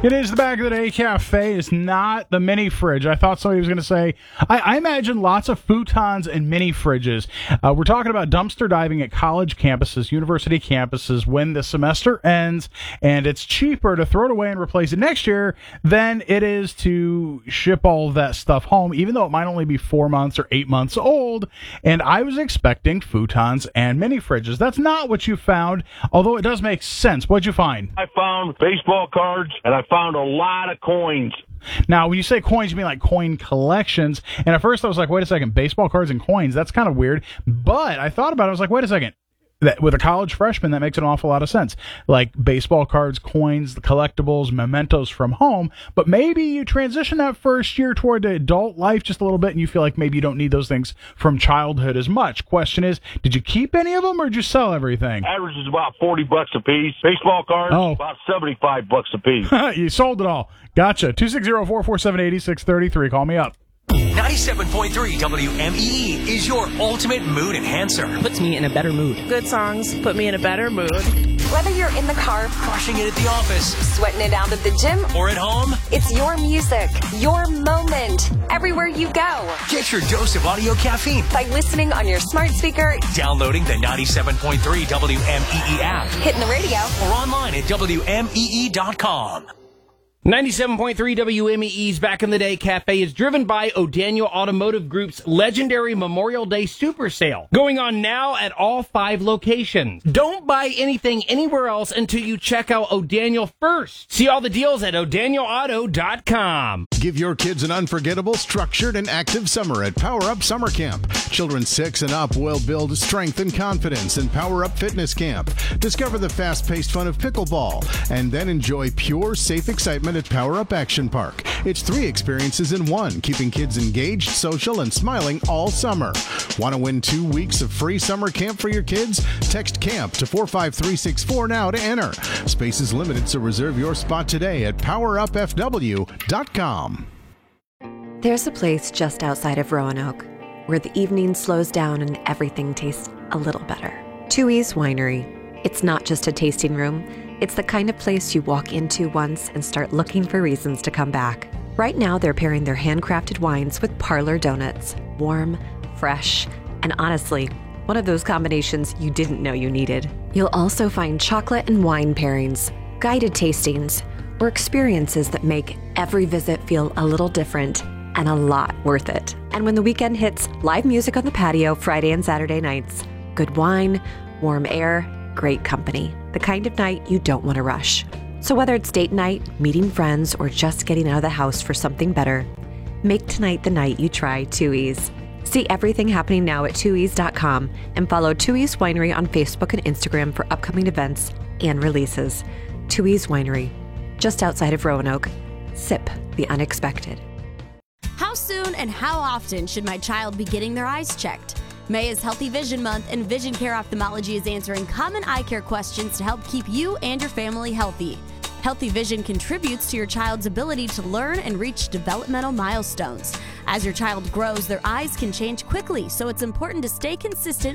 It is the Back of the Day Cafe. It's not the mini fridge. I thought somebody was going to say, I imagine lots of futons and mini fridges. We're talking about dumpster diving at college campuses, university campuses, when the semester ends, and it's cheaper to throw it away and replace it next year than it is to ship all of that stuff home, even though it might only be 4 months or 8 months old. And I was expecting futons and mini fridges. That's not what you found, although it does make sense. What'd you find? I found baseball cards, and I found a lot of coins. Now, when you say coins, you mean like coin collections. And at first I was like, wait a second, baseball cards and coins, that's kind of weird. But I thought about it, I was like, wait a second. That with a college freshman, that makes an awful lot of sense. Like baseball cards, coins, the collectibles, mementos from home. But maybe you transition that first year toward the adult life just a little bit, and you feel like maybe you don't need those things from childhood as much. Question is, did you keep any of them or did you sell everything? Average is about $40 a piece. Baseball cards, about $75 a piece. You sold it all. Gotcha. 260-447-8633. Call me up. 97.3 WMEE is your ultimate mood enhancer. Puts me in a better mood. Good songs put me in a better mood. Whether you're in the car, Crushing it at the office, sweating it out at the gym, or at home, it's your music, your moment, everywhere you go. get your dose of audio caffeine By listening on your smart speaker, downloading the 97.3 WMEE app hitting the radio, or online at WMEE.com. 97.3 WMEE's Back in the Day Cafe is driven by O'Daniel Automotive Group's legendary Memorial Day Super Sale, going on now at all 5 locations. Don't buy anything anywhere else until you check out O'Daniel first. See all the deals at o'danielauto.com. Give your kids an unforgettable, structured, and active summer at Power Up Summer Camp. Children 6 and up will build strength and confidence in Power Up Fitness Camp. Discover the fast-paced fun of pickleball, and then enjoy pure, safe excitement at Power Up Action Park. It's 3 experiences in one, keeping kids engaged, social, and smiling all summer. Want to win 2 weeks of free summer camp for your kids? Text CAMP to 45364 now to enter. Space is limited, so reserve your spot today at powerupfw.com. There's a place just outside of Roanoke where the evening slows down and everything tastes a little better. Tooheys Winery. It's not just a tasting room. It's the kind of place you walk into once and start looking for reasons to come back. Right now, they're pairing their handcrafted wines with parlor donuts. Warm, fresh, and honestly, one of those combinations you didn't know you needed. You'll also find chocolate and wine pairings, guided tastings, or experiences that make every visit feel a little different and a lot worth it. And when the weekend hits, live music on the patio Friday and Saturday nights. Good wine, warm air, great company. The kind of night you don't want to rush. So whether it's date night, meeting friends, or just getting out of the house for something better, make tonight the night you try Tooheys. See everything happening now at tooheys.com and follow Tooheys Winery on Facebook and Instagram for upcoming events and releases. Tooheys Winery, just outside of Roanoke. Sip the unexpected. How soon and how often should my child be getting their eyes checked? May is Healthy Vision Month, and Vision Care Ophthalmology is answering common eye care questions to help keep you and your family healthy. Healthy Vision contributes to your child's ability to learn and reach developmental milestones. As your child grows, their eyes can change quickly, so it's important to stay consistent